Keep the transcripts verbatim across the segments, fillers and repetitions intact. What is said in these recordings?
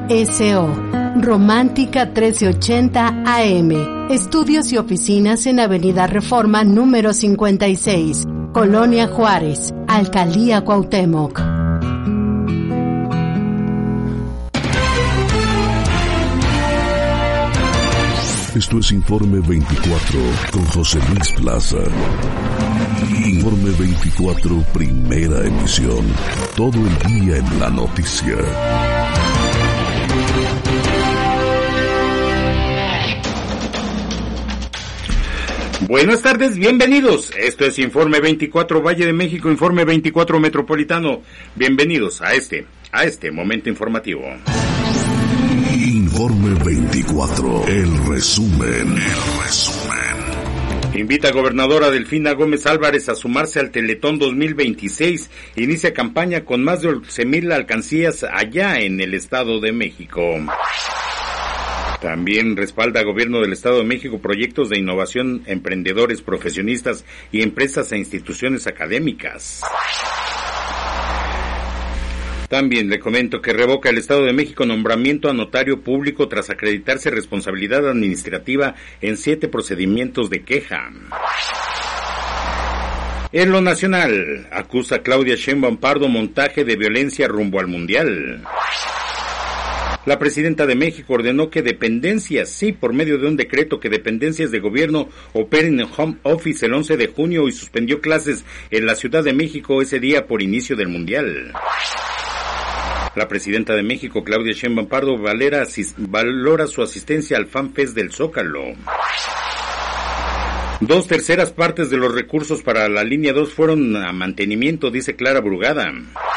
S O Romántica trece ochenta A M. Estudios y oficinas en Avenida Reforma número cincuenta y seis, Colonia Juárez, Alcaldía Cuauhtémoc. Esto es Informe veinticuatro con José Luis Plaza. Informe veinticuatro, primera emisión. Todo el día en la noticia. Buenas tardes, bienvenidos. Esto es Informe veinticuatro Valle de México, Informe veinticuatro Metropolitano. Bienvenidos a este, a este momento informativo. Informe veinticuatro, el resumen, el resumen. Invita a gobernadora Delfina Gómez Álvarez a sumarse al Teletón dos mil veintiséis. Inicia campaña con más de once mil alcancías allá en el Estado de México. También respalda al gobierno del Estado de México proyectos de innovación, emprendedores, profesionistas y empresas e instituciones académicas. También le comento que revoca el Estado de México nombramiento a notario público tras acreditarse responsabilidad administrativa en siete procedimientos de queja. En lo nacional, acusa a Claudia Sheinbaum Pardo montaje de violencia rumbo al Mundial. La presidenta de México ordenó que dependencias, sí, por medio de un decreto, que dependencias de gobierno operen en home office el once de junio y suspendió clases en la Ciudad de México ese día por inicio del Mundial. La presidenta de México, Claudia Sheinbaum Pardo, valera, asis, valora su asistencia al FanFest del Zócalo. Dos terceras partes de los recursos para la línea dos fueron a mantenimiento, dice Clara Brugada.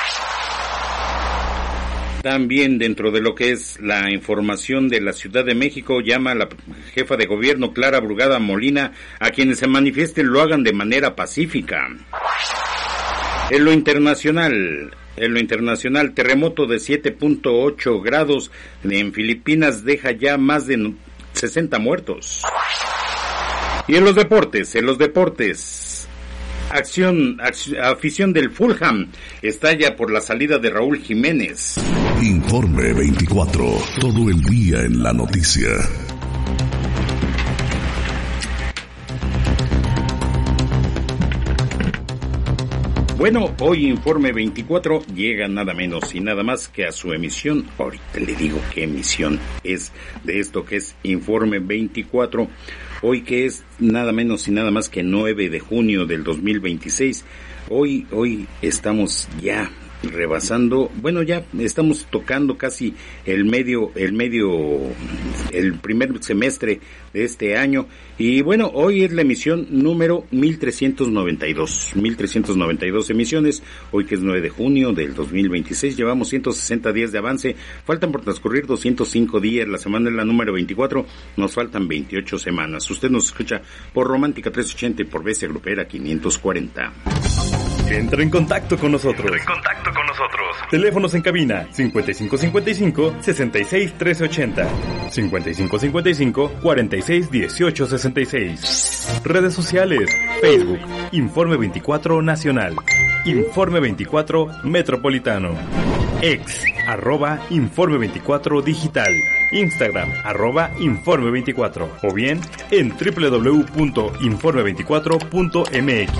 También dentro de lo que es la información de la Ciudad de México, llama a la jefa de gobierno Clara Brugada Molina a quienes se manifiesten lo hagan de manera pacífica. En lo internacional, en lo internacional, terremoto de siete punto ocho grados en Filipinas deja ya más de sesenta muertos. Y en los deportes, en los deportes, acción, acción afición del Fulham estalla por la salida de Raúl Jiménez. Informe veinticuatro, todo el día en la noticia. Bueno, hoy Informe veinticuatro llega nada menos y nada más que a su emisión. Ahorita le digo qué emisión es de esto que es Informe veinticuatro. Hoy que es nada menos y nada más que nueve de junio del dos mil veintiséis. Hoy, hoy estamos ya rebasando, bueno, ya estamos tocando casi el medio, el medio, el primer semestre de este año, y bueno, hoy es la emisión número mil trescientos noventa y dos, mil trescientos noventa y dos emisiones, hoy que es nueve de junio del dos mil veintiséis, llevamos ciento sesenta días de avance, faltan por transcurrir doscientos cinco días, la semana es la número veinticuatro, nos faltan veintiocho semanas, usted nos escucha por Romántica trescientos ochenta y por Bestia Grupera quinientos cuarenta. Entra en contacto con nosotros. Entra en contacto con nosotros. Teléfonos en cabina cincuenta y cinco cincuenta y cinco, sesenta y seis trece ochenta, cincuenta y cinco cincuenta y cinco, cuarenta y seis dieciocho sesenta y seis. Redes sociales: Facebook, Informe veinticuatro Nacional, Informe veinticuatro Metropolitano, Ex, arroba Informe veinticuatro Digital, Instagram, arroba Informe veinticuatro, o bien en doble u doble u doble u punto informe veinticuatro punto m x.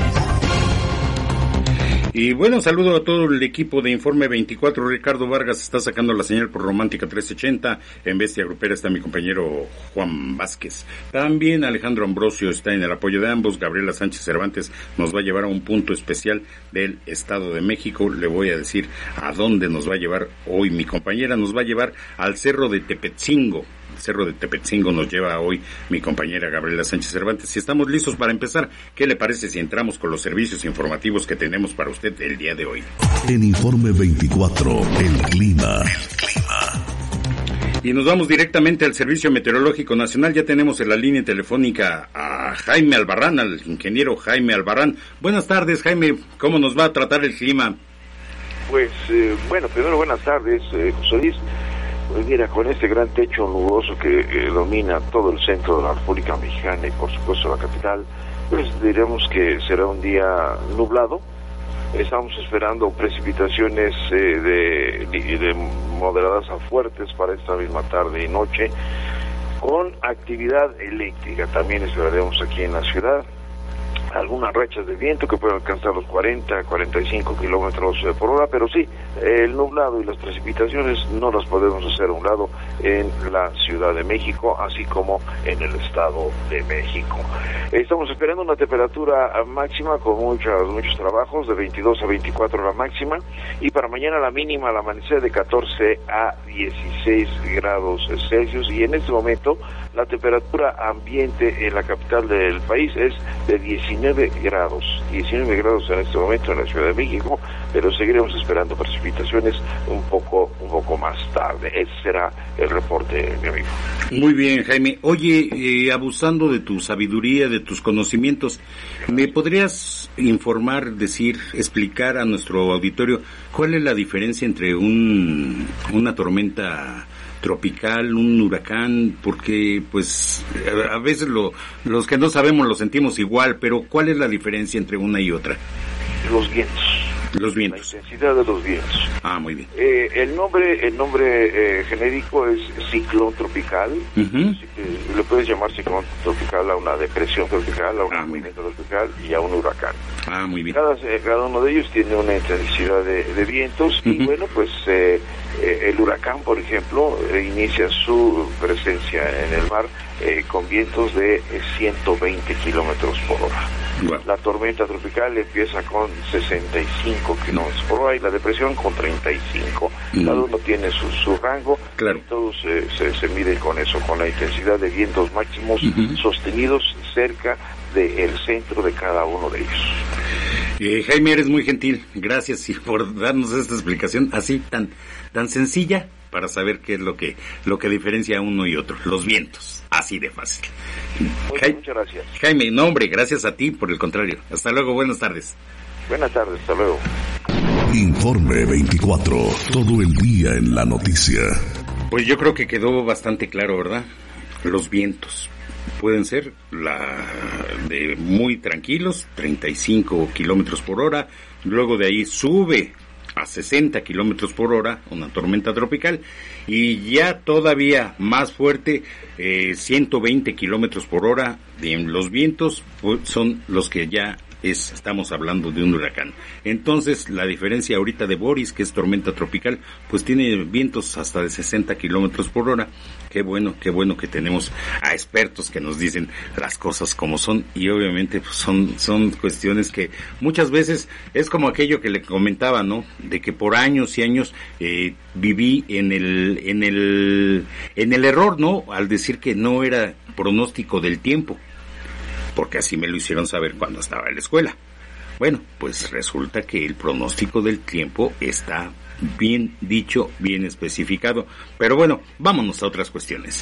Y bueno, saludo a todo el equipo de Informe veinticuatro. Ricardo Vargas está sacando la señal por Romántica trescientos ochenta. En Bestia Grupera está mi compañero Juan Vázquez. También Alejandro Ambrosio está en el apoyo de ambos. Gabriela Sánchez Cervantes nos va a llevar a un punto especial del Estado de México. Le voy a decir a dónde nos va a llevar hoy mi compañera. Nos va a llevar al Cerro de Tepetzingo. Cerro de Tepetzingo nos lleva hoy mi compañera Gabriela Sánchez Cervantes. Si estamos listos para empezar, ¿qué le parece si entramos con los servicios informativos que tenemos para usted el día de hoy? En Informe veinticuatro, el clima. El clima. Y nos vamos directamente al Servicio Meteorológico Nacional. Ya tenemos en la línea telefónica a Jaime Albarrán, al ingeniero Jaime Albarrán. Buenas tardes, Jaime. ¿Cómo nos va a tratar el clima? Pues, eh, bueno, primero buenas tardes, eh, José Luis. Pues mira, con este gran techo nuboso que eh, domina todo el centro de la República Mexicana y por supuesto la capital, pues diremos que será un día nublado, Estamos esperando precipitaciones eh, de, de moderadas a fuertes para esta misma tarde y noche, con actividad eléctrica. También esperaremos aquí en la ciudad algunas rachas de viento que pueden alcanzar los cuarenta, cuarenta y cinco kilómetros por hora, pero sí, el nublado y las precipitaciones no las podemos hacer a un lado en la Ciudad de México, así como en el Estado de México. Estamos esperando una temperatura máxima con muchos, muchos trabajos, de veintidós a veinticuatro la máxima, y para mañana la mínima al amanecer de catorce a dieciséis grados Celsius, y en este momento la temperatura ambiente en la capital del país es de diecinueve grados, diecinueve grados en este momento en la Ciudad de México, pero seguiremos esperando precipitaciones un poco, un poco más tarde. Ese será el reporte, mi amigo. Muy bien, Jaime. Oye, eh, abusando de tu sabiduría, de tus conocimientos, ¿me podrías informar, decir, explicar a nuestro auditorio cuál es la diferencia entre un una tormenta tropical, un huracán? Porque pues a veces lo, los que no sabemos lo sentimos igual, pero ¿cuál es la diferencia entre una y otra? Los vientos. Los vientos. La intensidad de los vientos. Ah, muy bien. Eh, el nombre, el nombre eh, genérico es ciclón tropical. Uh-huh. Le puedes llamar ciclón tropical a una depresión tropical, a un movimiento ah, tropical y a un huracán. Ah, muy bien. Cada, cada uno de ellos tiene una intensidad de, de vientos uh-huh. y bueno, pues eh, eh, el huracán, por ejemplo, eh, inicia su presencia en el mar eh, con vientos de eh, ciento veinte kilómetros por hora. Wow. La tormenta tropical empieza con sesenta y cinco kilómetros por hora y la depresión con treinta y cinco. Mm. Cada uno tiene su, su rango, claro. Y todos eh, se, se miden con eso, con la intensidad de vientos máximos uh-huh. sostenidos cerca del centro de cada uno de ellos. Eh, Jaime, eres muy gentil, gracias por darnos esta explicación así tan tan sencilla para saber qué es lo que lo que diferencia uno y otro, los vientos, así de fácil. Pues, Jaime, muchas gracias. Jaime, no hombre, gracias a ti, por el contrario. Hasta luego, buenas tardes. Buenas tardes, hasta luego. Informe veinticuatro, todo el día en la noticia. Pues yo creo que quedó bastante claro, ¿verdad? Los vientos pueden ser la de muy tranquilos, treinta y cinco kilómetros por hora, luego de ahí sube a sesenta kilómetros por hora, una tormenta tropical, y ya todavía más fuerte, eh, ciento veinte kilómetros por hora. Bien, los vientos pues, son los que ya es, estamos hablando de un huracán. Entonces, la diferencia ahorita de Boris, que es tormenta tropical, pues tiene vientos hasta de sesenta kilómetros por hora. Qué bueno, qué bueno que tenemos a expertos que nos dicen las cosas como son, y obviamente pues, son, son cuestiones que muchas veces es como aquello que le comentaba, ¿no? De que por años y años eh, viví en el, en el, en el error, ¿no? Al decir que no era pronóstico del tiempo, porque así me lo hicieron saber cuando estaba en la escuela. Bueno, pues resulta que el pronóstico del tiempo está bien dicho, bien especificado. Pero bueno, vámonos a otras cuestiones.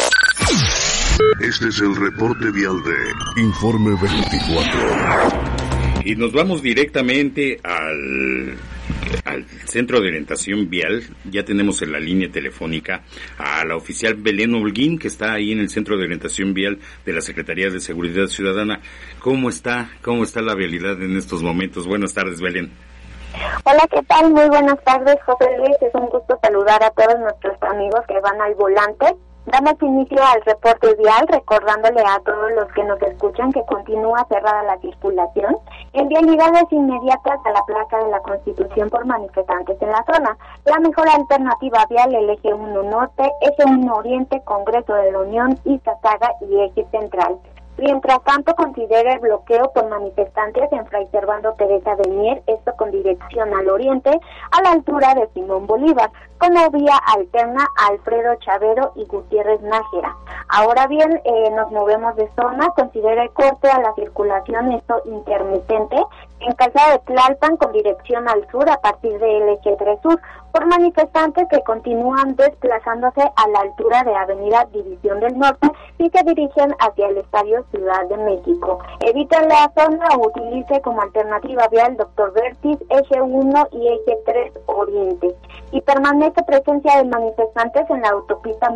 Este es el reporte vial de Informe veinticuatro. Y nos vamos directamente al, al Centro de Orientación Vial. Ya tenemos en la línea telefónica a la oficial Belén Holguín, que está ahí en el Centro de Orientación Vial de la Secretaría de Seguridad Ciudadana. ¿Cómo está? ¿Cómo está la vialidad en estos momentos? Buenas tardes, Belén. Hola, ¿qué tal? Muy buenas tardes, José Luis. Es un gusto saludar a todos nuestros amigos que van al volante. Damos inicio al reporte vial, recordándole a todos los que nos escuchan que continúa cerrada la circulación en vialidades inmediatas a la Plaza de la Constitución por manifestantes en la zona. La mejor alternativa vial, el eje uno Norte, eje uno Oriente, Congreso de la Unión, Iztazaga y eje Central. Mientras tanto, considera el bloqueo por manifestantes en Fray Servando Teresa de Mier, esto con dirección al oriente, a la altura de Simón Bolívar, como vía alterna a Alfredo Chavero y Gutiérrez Nájera. Ahora bien, eh, nos movemos de zona, considera el corte a la circulación, esto intermitente, en Calzada de Tlalpan con dirección al sur a partir del eje tres Sur, por manifestantes que continúan desplazándose a la altura de Avenida División del Norte y se dirigen hacia el Estadio Ciudad de México. Evita la zona o utilice como alternativa vial Doctor Vertis, eje uno y eje tres Oriente. Y permanece presencia de manifestantes en la autopista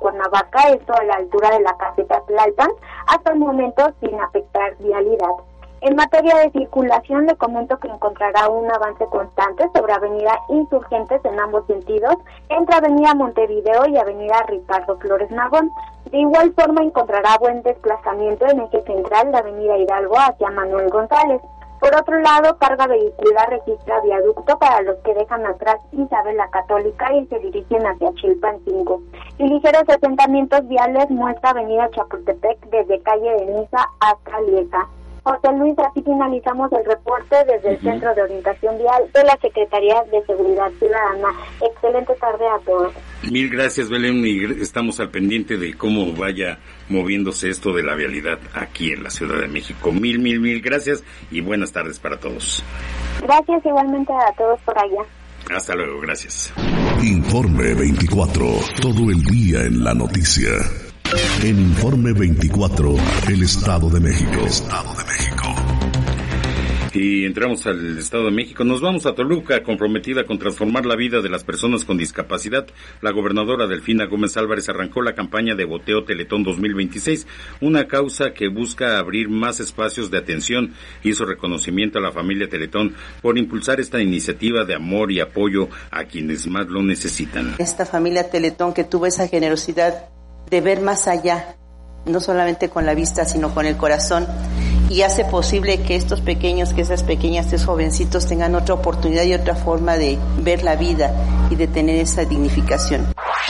México-Cuernavaca, esto a la altura de la caseta Tlalpan, hasta el momento sin afectar vialidad. En materia de circulación, le comento que encontrará un avance constante sobre Avenida Insurgentes en ambos sentidos, entre Avenida Montevideo y Avenida Ricardo Flores Magón. De igual forma, encontrará buen desplazamiento en eje central de Avenida Hidalgo hacia Manuel González. Por otro lado, carga vehicular registra viaducto para los que dejan atrás Isabel la Católica y se dirigen hacia Chilpan cinco. Y ligeros asentamientos viales muestra Avenida Chapultepec desde calle de Niza hasta Lieza. José Luis, así finalizamos el reporte desde el uh-huh. Centro de Orientación Vial de la Secretaría de Seguridad Ciudadana. Excelente tarde a todos. Mil gracias, Belén, y estamos al pendiente de cómo vaya moviéndose esto de la vialidad aquí en la Ciudad de México. Mil, mil, mil gracias y buenas tardes para todos. Gracias igualmente a todos por allá. Hasta luego, gracias. Informe veinticuatro, todo el día en la noticia. En Informe veinticuatro, el Estado de México. Estado de México. Y entramos al Estado de México. Nos vamos a Toluca, comprometida con transformar la vida de las personas con discapacidad. La gobernadora Delfina Gómez Álvarez arrancó la campaña de Voteo Teletón dos mil veintiséis, una causa que busca abrir más espacios de atención. Hizo reconocimiento a la familia Teletón por impulsar esta iniciativa de amor y apoyo a quienes más lo necesitan. Esta familia Teletón que tuvo esa generosidad de ver más allá, no solamente con la vista, sino con el corazón, y hace posible que estos pequeños, que esas pequeñas, estos jovencitos tengan otra oportunidad y otra forma de ver la vida y de tener esa dignificación.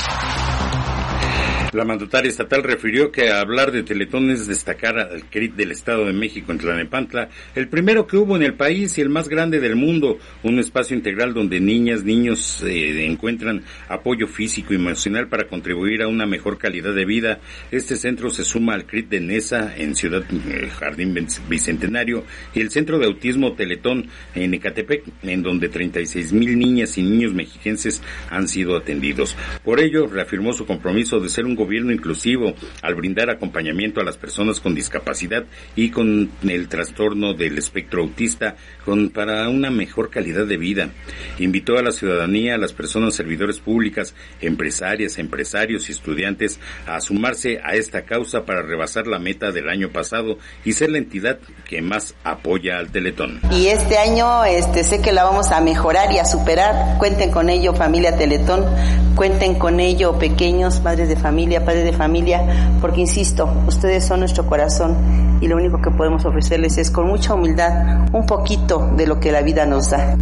La mandataria estatal refirió que a hablar de Teletón es destacar al C R I T del Estado de México en Tlalnepantla, el primero que hubo en el país y el más grande del mundo, un espacio integral donde niñas, niños eh, encuentran apoyo físico y emocional para contribuir a una mejor calidad de vida. Este centro se suma al C R I T de Nesa en Ciudad eh, Jardín Bicentenario y el Centro de Autismo Teletón en Ecatepec, en donde treinta y seis mil niñas y niños mexiquenses han sido atendidos. Por ello, reafirmó su compromiso de ser un gobierno inclusivo al brindar acompañamiento a las personas con discapacidad y con el trastorno del espectro autista con, para una mejor calidad de vida. Invitó a la ciudadanía, a las personas servidores públicas, empresarias, empresarios y estudiantes a sumarse a esta causa para rebasar la meta del año pasado y ser la entidad que más apoya al Teletón. Y este año este sé que la vamos a mejorar y a superar. Cuenten con ello, familia Teletón, cuenten con ello, pequeños, padres de familia, padres de familia, porque insisto, ustedes son nuestro corazón y lo único que podemos ofrecerles es con mucha humildad un poquito de lo que la vida nos da.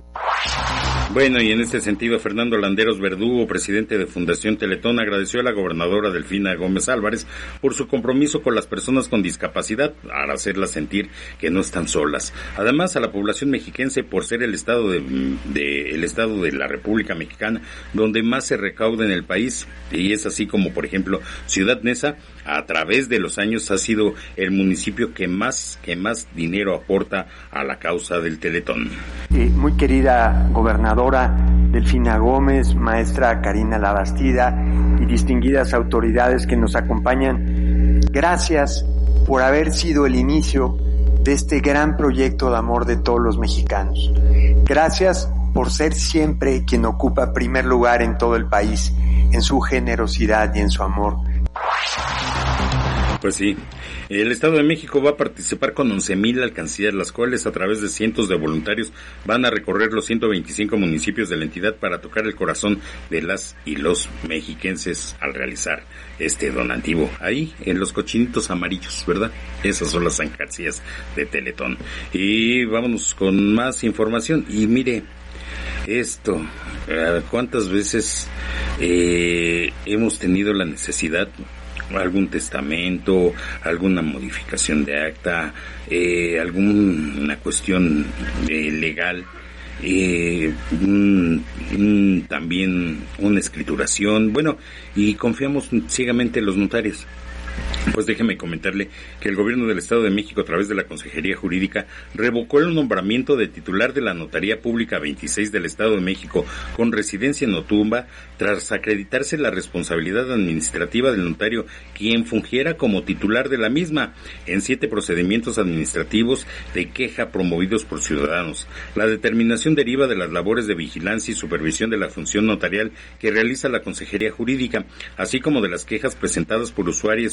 Bueno, y en este sentido, Fernando Landeros Verdugo, presidente de Fundación Teletón, agradeció a la gobernadora Delfina Gómez Álvarez por su compromiso con las personas con discapacidad al hacerlas sentir que no están solas. Además, a la población mexiquense por ser el estado de, de el estado de la República Mexicana donde más se recauda en el país, y es así como, por ejemplo, Ciudad Neza, a través de los años ha sido el municipio que más que más dinero aporta a la causa del Teletón. Eh, muy querida gobernadora Delfina Gómez, maestra Karina Labastida y distinguidas autoridades que nos acompañan, gracias por haber sido el inicio de este gran proyecto de amor de todos los mexicanos. Gracias por ser siempre quien ocupa primer lugar en todo el país, en su generosidad y en su amor. Pues sí, el Estado de México va a participar con once mil alcancías, las cuales a través de cientos de voluntarios van a recorrer los ciento veinticinco municipios de la entidad para tocar el corazón de las y los mexiquenses al realizar este donativo. Ahí, en los cochinitos amarillos, ¿verdad? Esas son las alcancías de Teletón. Y vámonos con más información. Y mire, esto, ¿cuántas veces eh, hemos tenido la necesidad, algún testamento, alguna modificación de acta, eh, alguna cuestión eh, legal, eh, un, un, también una escrituración, bueno, y confiamos ciegamente en los notarios? Pues déjeme comentarle que el gobierno del Estado de México, a través de la Consejería Jurídica, revocó el nombramiento de titular de la Notaría Pública veintiséis del Estado de México con residencia en Otumba, tras acreditarse la responsabilidad administrativa del notario, quien fungiera como titular de la misma, en siete procedimientos administrativos de queja promovidos por ciudadanos. La determinación deriva de las labores de vigilancia y supervisión de la función notarial que realiza la Consejería Jurídica, así como de las quejas presentadas por usuarias y usuarios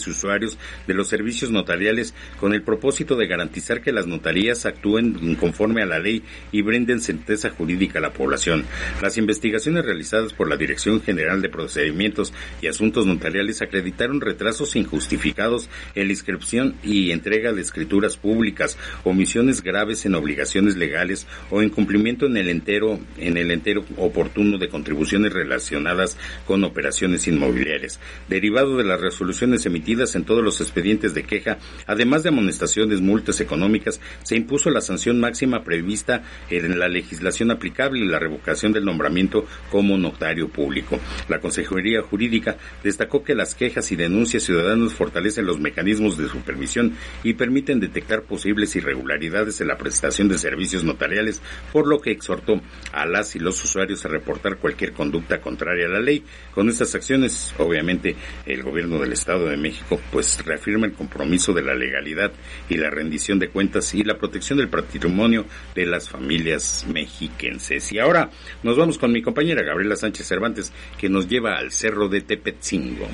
usuarios de los servicios notariales con el propósito de garantizar que las notarías actúen conforme a la ley y brinden certeza jurídica a la población. Las investigaciones realizadas por la Dirección General de Procedimientos y Asuntos Notariales acreditaron retrasos injustificados en la inscripción y entrega de escrituras públicas, omisiones graves en obligaciones legales o incumplimiento en el entero en el entero oportuno de contribuciones relacionadas con operaciones inmobiliarias. Derivado de las resoluciones emitidas en todos los expedientes de queja, además de amonestaciones, multas económicas, se impuso la sanción máxima prevista en la legislación aplicable y la revocación del nombramiento como notario público. La Consejería Jurídica destacó que las quejas y denuncias ciudadanas fortalecen los mecanismos de supervisión y permiten detectar posibles irregularidades en la prestación de servicios notariales, por lo que exhortó a las y los usuarios a reportar cualquier conducta contraria a la ley. Con estas acciones, obviamente, el gobierno del Estado de México pues reafirma el compromiso de la legalidad y la rendición de cuentas y la protección del patrimonio de las familias mexiquenses. Y ahora nos vamos con mi compañera Gabriela Sánchez Cervantes, que nos lleva al Cerro de Tepetzingo.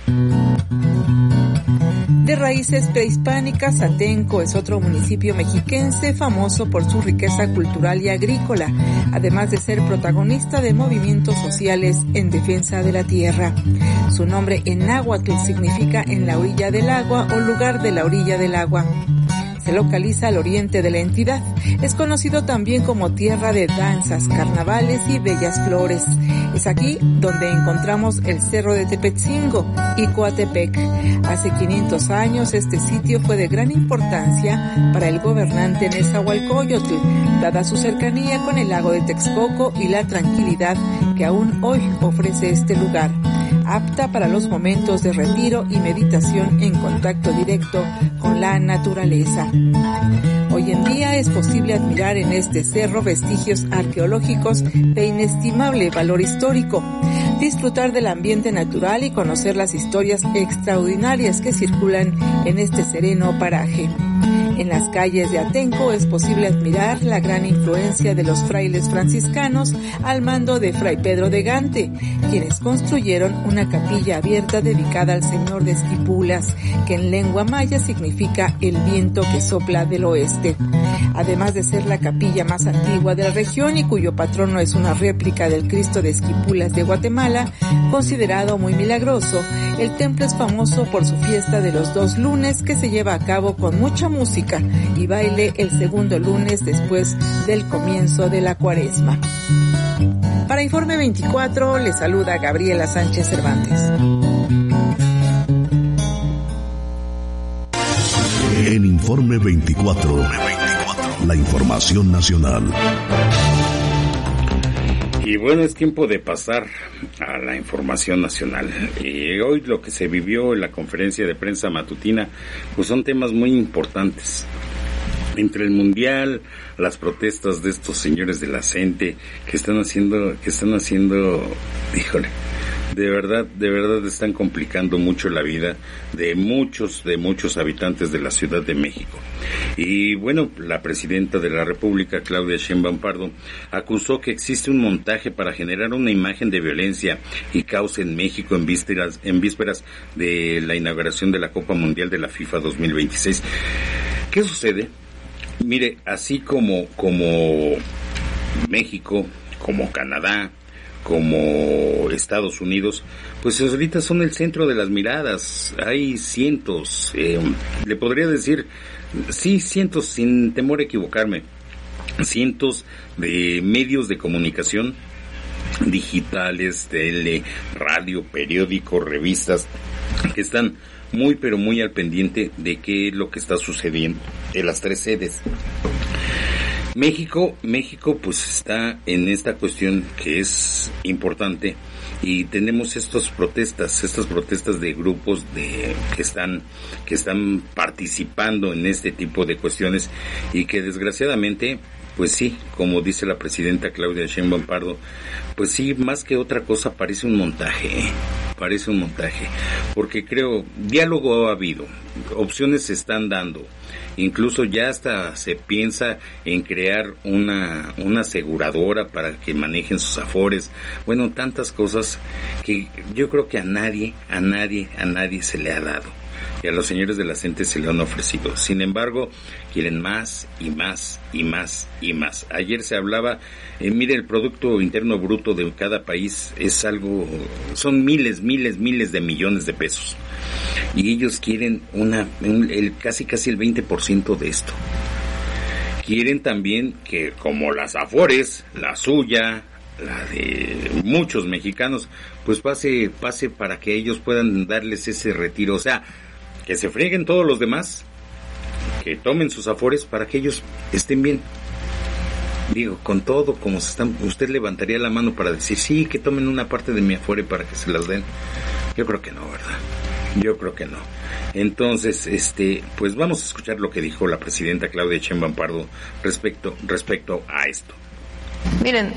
De raíces prehispánicas, Atenco es otro municipio mexiquense famoso por su riqueza cultural y agrícola, además de ser protagonista de movimientos sociales en defensa de la tierra. Su nombre en náhuatl significa en la orilla del agua o lugar de la orilla del agua. Se localiza al oriente de la entidad. Es conocido también como tierra de danzas, carnavales y bellas flores. Es aquí donde encontramos el Cerro de Tepetzingo y Coatepec. Hace quinientos años este sitio fue de gran importancia para el gobernante Nezahualcóyotl, dada su cercanía con el lago de Texcoco y la tranquilidad que aún hoy ofrece este lugar, apta para los momentos de retiro y meditación en contacto directo con la naturaleza. Hoy en día es posible admirar en este cerro vestigios arqueológicos de inestimable valor histórico, disfrutar del ambiente natural y conocer las historias extraordinarias que circulan en este sereno paraje. En las calles de Atenco es posible admirar la gran influencia de los frailes franciscanos al mando de Fray Pedro de Gante, quienes construyeron una capilla abierta dedicada al Señor de Esquipulas, que en lengua maya significa el viento que sopla del oeste. Además de ser la capilla más antigua de la región y cuyo patrono es una réplica del Cristo de Esquipulas de Guatemala, considerado muy milagroso, el templo es famoso por su fiesta de los dos lunes, que se lleva a cabo con mucha música y baile el segundo lunes después del comienzo de la cuaresma. Para Informe veinticuatro le saluda Gabriela Sánchez Cervantes. En Informe veinticuatro, la información nacional. Y bueno, es tiempo de pasar a la información nacional. Y hoy lo que se vivió en la conferencia de prensa matutina, pues son temas muy importantes. Entre el mundial, las protestas de estos señores de la CENTE que están haciendo, que están haciendo, híjole, de verdad, de verdad están complicando mucho la vida de muchos, de muchos habitantes de la Ciudad de México. Y bueno, la presidenta de la República, Claudia Sheinbaum Pardo, acusó que existe un montaje para generar una imagen de violencia y caos en México en vísperas, en vísperas de la inauguración de la Copa Mundial de la FIFA dos mil veintiséis. ¿Qué sucede? Mire, así como, como México, como Canadá, como Estados Unidos, pues ahorita son el centro de las miradas. Hay cientos, eh, le podría decir, sí, cientos, sin temor a equivocarme, cientos de medios de comunicación digitales, tele, radio, periódicos, revistas, que están muy pero muy al pendiente de qué es lo que está sucediendo en las tres sedes. México, México pues está en esta cuestión que es importante y tenemos estas protestas, estas protestas de grupos de que están que están participando en este tipo de cuestiones y que desgraciadamente, pues sí, como dice la presidenta Claudia Sheinbaum Pardo, pues sí, más que otra cosa parece un montaje, ¿eh? parece un montaje, porque creo, diálogo ha habido, opciones se están dando, incluso ya hasta se piensa en crear una, una aseguradora para que manejen sus afores, bueno, tantas cosas que yo creo que a nadie, a nadie, a nadie se le ha dado. Y que a los señores de la C E N T E se le han ofrecido. Sin embargo, quieren más y más y más y más. Ayer se hablaba, eh, mire, el Producto Interno Bruto de cada país es algo, son miles, miles, miles de millones de pesos. Y ellos quieren una, un, el casi casi el veinte por ciento de esto. Quieren también que, como las Afores, la suya, la de muchos mexicanos, pues pase, pase para que ellos puedan darles ese retiro. O sea, que se frieguen todos los demás, que tomen sus Afores para que ellos estén bien. Digo, con todo como se están, usted levantaría la mano para decir, sí, que tomen una parte de mi Afore para que se las den. Yo creo que no, ¿verdad? Yo creo que no. Entonces, este, pues vamos a escuchar lo que dijo la presidenta Claudia Sheinbaum Pardo respecto, respecto a esto. Miren,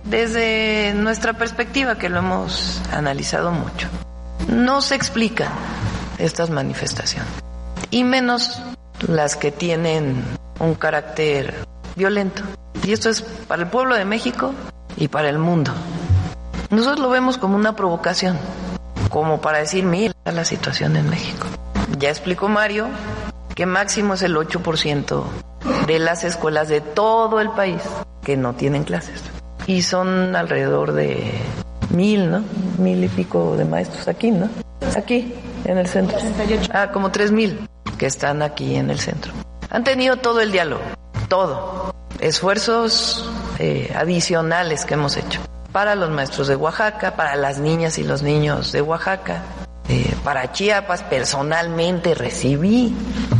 desde nuestra perspectiva, que lo hemos analizado mucho, no se explican estas manifestaciones, y menos las que tienen un carácter violento. Y esto es para el pueblo de México y para el mundo. Nosotros lo vemos como una provocación, como para decir, mira la situación en México. Ya explicó Mario que máximo es el ocho por ciento de las escuelas de todo el país que no tienen clases. Y son alrededor de mil, ¿no? Mil y pico de maestros aquí, ¿no? Aquí, en el centro. Ah, como tres mil que están aquí en el centro. Han tenido todo el diálogo, todo. Esfuerzos eh, adicionales que hemos hecho. Para los maestros de Oaxaca, para las niñas y los niños de Oaxaca, eh, para Chiapas. Personalmente recibí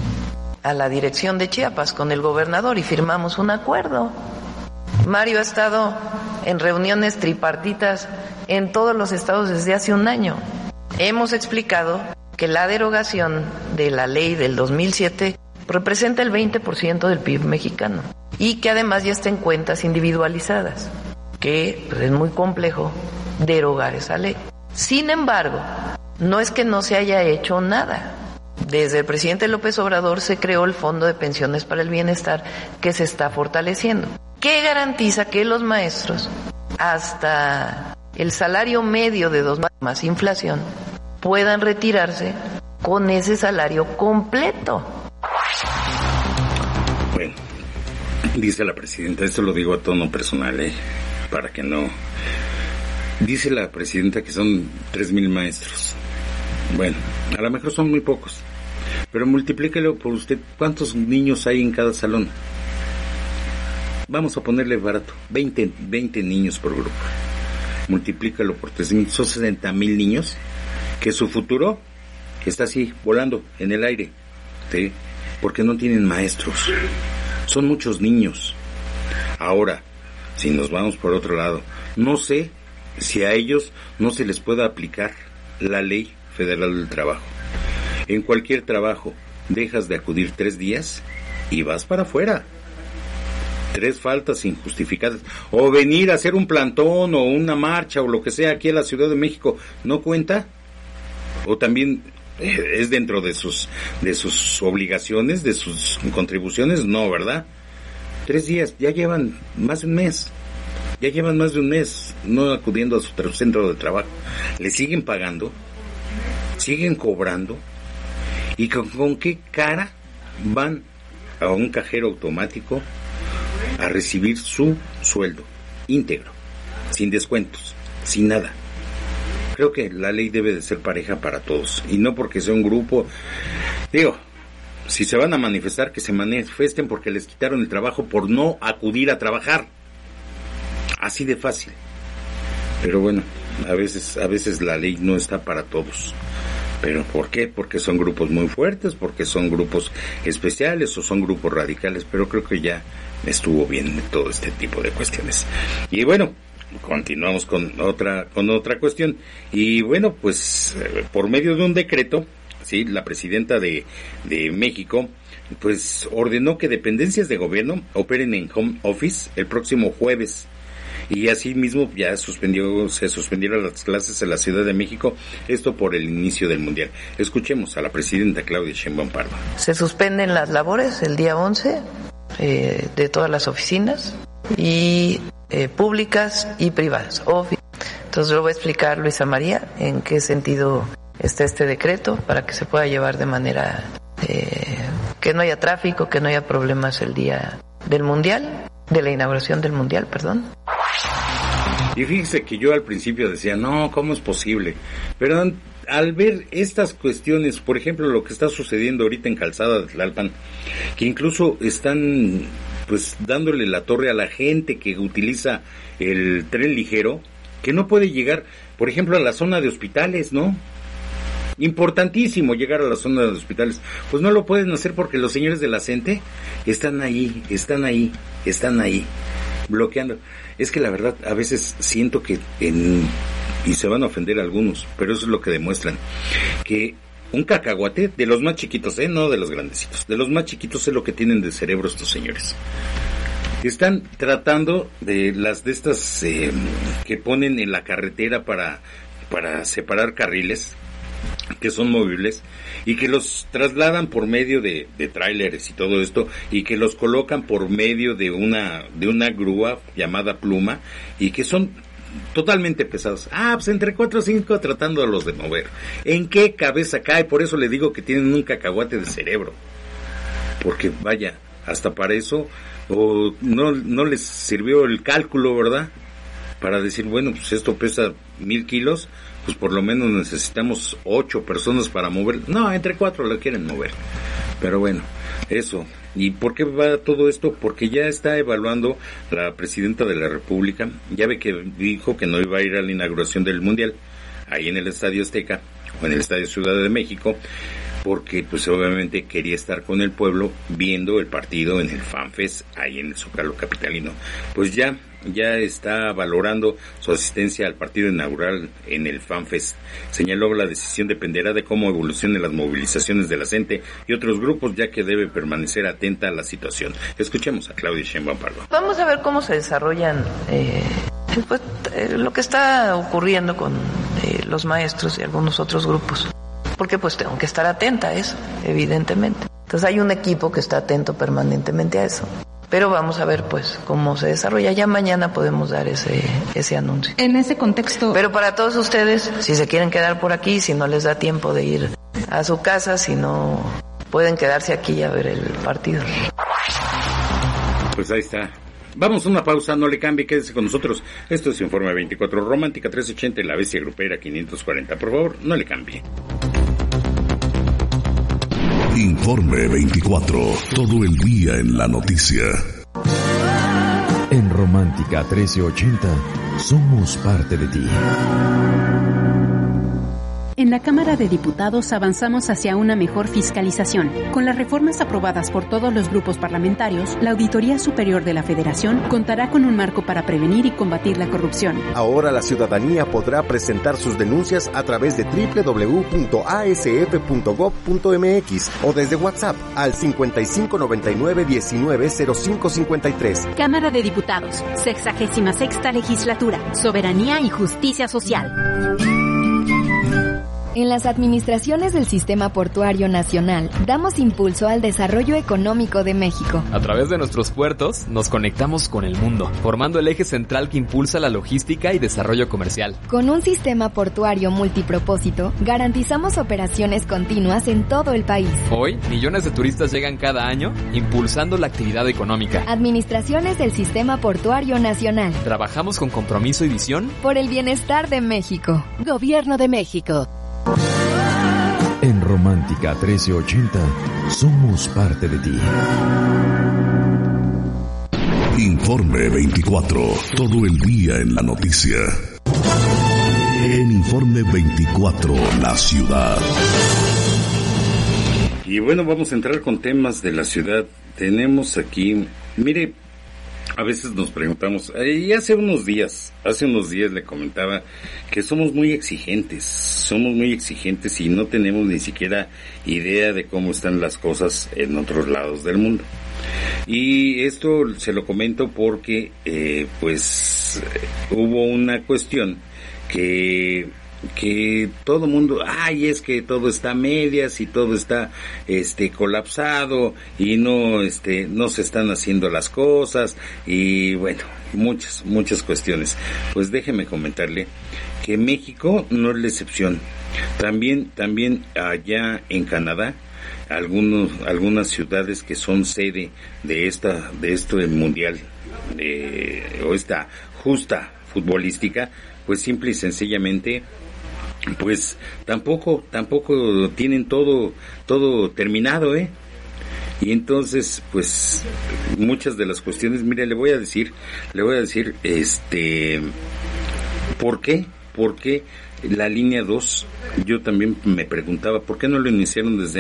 a la dirección de Chiapas con el gobernador y firmamos un acuerdo. Mario ha estado en reuniones tripartitas en todos los estados desde hace un año. Hemos explicado que la derogación de la ley del dos mil siete representa el veinte por ciento del P I B mexicano y que además ya está en cuentas individualizadas, que pues, es muy complejo derogar esa ley. Sin embargo, no es que no se haya hecho nada. Desde el presidente López Obrador se creó el Fondo de Pensiones para el Bienestar, que se está fortaleciendo, que garantiza que los maestros, hasta el salario medio de dos más inflación, puedan retirarse con ese salario completo. Bueno, dice la presidenta, esto lo digo a tono personal, ¿eh? Para que no... Dice la presidenta que son tres mil maestros. Bueno, a lo mejor son muy pocos, pero multiplíquelo por usted. ¿Cuántos niños hay en cada salón? Vamos a ponerle barato, veinte, veinte niños por grupo. Multiplícalo por tres mil, son sesenta mil niños, que su futuro está así, volando en el aire, ¿sí? Porque no tienen maestros. Son muchos niños. Ahora, si nos vamos por otro lado, no sé si a ellos no se les pueda aplicar la ley federal del trabajo. En cualquier trabajo dejas de acudir tres días y vas para afuera. Tres faltas injustificadas, o venir a hacer un plantón o una marcha o lo que sea aquí en la Ciudad de México, ¿no cuenta? O también eh, es dentro de sus de sus obligaciones, de sus contribuciones, no, ¿verdad? Tres días, ya llevan más de un mes. Ya llevan más de un mes no acudiendo a su tra- centro de trabajo. Le siguen pagando, siguen cobrando, y con, con qué cara van a un cajero automático a recibir su sueldo íntegro, sin descuentos, sin nada. Creo que la ley debe de ser pareja para todos, y no porque sea un grupo. Digo, si se van a manifestar, que se manifiesten porque les quitaron el trabajo por no acudir a trabajar. Así de fácil. Pero bueno, a veces, a veces la ley no está para todos. ¿Pero por qué? Porque son grupos muy fuertes, porque son grupos especiales o son grupos radicales. Pero creo que ya estuvo bien todo este tipo de cuestiones. Y bueno, continuamos con otra, con otra cuestión. Y bueno, pues por medio de un decreto, sí, la presidenta de, de México, pues ordenó que dependencias de gobierno operen en home office el próximo jueves. Y así mismo ya suspendió, se suspendieron las clases en la Ciudad de México, esto por el inicio del Mundial. Escuchemos a la presidenta Claudia Sheinbaum Pardo. Se suspenden las labores el día once eh, de todas las oficinas, y eh, públicas y privadas. Entonces lo voy a explicar, Luisa María, en qué sentido está este decreto para que se pueda llevar de manera eh, que no haya tráfico, que no haya problemas el día del Mundial, de la inauguración del Mundial, perdón. Y fíjese que yo al principio decía, no, ¿cómo es posible? Pero al ver estas cuestiones, por ejemplo, lo que está sucediendo ahorita en Calzada de Tlalpan, que incluso están pues dándole la torre a la gente que utiliza el tren ligero, que no puede llegar, por ejemplo, a la zona de hospitales, ¿no? Importantísimo llegar a la zona de hospitales. Pues no lo pueden hacer porque los señores de la CENTE están ahí, están ahí, están ahí, bloqueando. Es que la verdad, a veces siento que, en, y se van a ofender algunos, pero eso es lo que demuestran, que un cacahuate, de los más chiquitos, ¿eh? No de los grandecitos, de los más chiquitos es lo que tienen de cerebro estos señores. Están tratando de las de estas eh, que ponen en la carretera para, para separar carriles, que son movibles, y que los trasladan por medio de, de tráileres y todo esto, y que los colocan por medio de una, de una grúa llamada pluma, y que son totalmente pesados. Ah, pues entre cuatro o cinco tratándolos de mover. ¿En qué cabeza cae? Por eso le digo que tienen un cacahuate de cerebro. Porque vaya, hasta para eso, o no, no les sirvió el cálculo, ¿verdad? Para decir, bueno, pues esto pesa mil kilos, pues por lo menos necesitamos ocho personas para mover. No, entre cuatro la quieren mover. Pero bueno, eso. ¿Y por qué va todo esto? Porque ya está evaluando la presidenta de la República. Ya ve que dijo que no iba a ir a la inauguración del Mundial ahí en el Estadio Azteca o en el Estadio Ciudad de México, porque pues obviamente quería estar con el pueblo viendo el partido en el FanFest ahí en el Zócalo capitalino. Pues ya ya está valorando su asistencia al partido inaugural en el FanFest. Señaló la decisión dependerá de cómo evolucionen las movilizaciones de la CENTE y otros grupos, ya que debe permanecer atenta a la situación. Escuchemos a Claudia Sheinbaum Pardo. Vamos a ver cómo se desarrollan eh, pues, eh, lo que está ocurriendo con eh, los maestros y algunos otros grupos. Porque pues tengo que estar atenta a eso, evidentemente. Entonces hay un equipo que está atento permanentemente a eso. Pero vamos a ver pues cómo se desarrolla. Ya mañana podemos dar ese ese anuncio. En ese contexto... Pero para todos ustedes, si se quieren quedar por aquí, si no les da tiempo de ir a su casa, si no pueden quedarse aquí a ver el partido. Pues ahí está. Vamos a una pausa, no le cambie, quédese con nosotros. Esto es Informe veinticuatro, Romántica trescientos ochenta y La Bestia Grupera quinientos cuarenta. Por favor, no le cambie. Informe veinticuatro, todo el día en la noticia. En Romántica trescientos ochenta, somos parte de ti. En la Cámara de Diputados avanzamos hacia una mejor fiscalización. Con las reformas aprobadas por todos los grupos parlamentarios, la Auditoría Superior de la Federación contará con un marco para prevenir y combatir la corrupción. Ahora la ciudadanía podrá presentar sus denuncias a través de doble u doble u doble u punto a s f punto gob punto m x o desde WhatsApp al cincuenta y cinco noventa y nueve diecinueve cero cinco cincuenta y tres. Cámara de Diputados, sexagésima sexta Legislatura, Soberanía y Justicia Social. En las administraciones del Sistema Portuario Nacional, damos impulso al desarrollo económico de México. A través de nuestros puertos, nos conectamos con el mundo, formando el eje central que impulsa la logística y desarrollo comercial. Con un sistema portuario multipropósito, garantizamos operaciones continuas en todo el país. Hoy, millones de turistas llegan cada año, impulsando la actividad económica. Administraciones del Sistema Portuario Nacional. Trabajamos con compromiso y visión por el bienestar de México. Gobierno de México. En Romántica trescientos ochenta, somos parte de ti. Informe veinticuatro, todo el día en la noticia. En Informe veinticuatro, la ciudad. Y bueno, vamos a entrar con temas de la ciudad. Tenemos aquí, mire, a veces nos preguntamos, y hace unos días, hace unos días le comentaba que somos muy exigentes, somos muy exigentes y no tenemos ni siquiera idea de cómo están las cosas en otros lados del mundo. Y esto se lo comento porque, eh, pues, hubo una cuestión que... que todo mundo, ay, es que todo está a medias y todo está este colapsado y no este no se están haciendo las cosas y bueno, muchas muchas cuestiones. Pues déjeme comentarle que México no es la excepción. También, también allá en Canadá, algunos, algunas ciudades que son sede de esta, de este mundial, de, o esta justa futbolística, pues simple y sencillamente, pues tampoco, tampoco tienen todo, todo terminado, ¿eh? Y entonces, pues, muchas de las cuestiones, mire, le voy a decir, le voy a decir, este, ¿por qué? ¿Por qué la línea dos? Yo también me preguntaba, ¿por qué no lo iniciaron desde